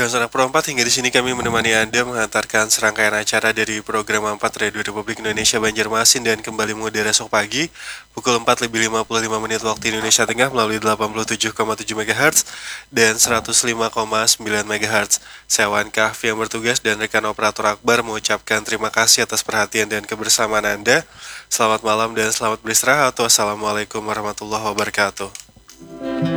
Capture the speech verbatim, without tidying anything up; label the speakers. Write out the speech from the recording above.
Speaker 1: Dan saudara perempat, hingga di sini kami menemani Anda mengantarkan serangkaian acara dari program empat Radio Republik Indonesia Banjarmasin dan kembali mengudara esok pagi pukul empat lebih lima puluh lima menit waktu Indonesia Tengah melalui delapan puluh tujuh koma tujuh megahertz dan seratus lima koma sembilan megahertz. Saya Wan Kahfi yang bertugas dan rekan operator Akbar mengucapkan terima kasih atas perhatian dan kebersamaan Anda. Selamat malam dan selamat beristirahat. Wassalamualaikum warahmatullahi wabarakatuh.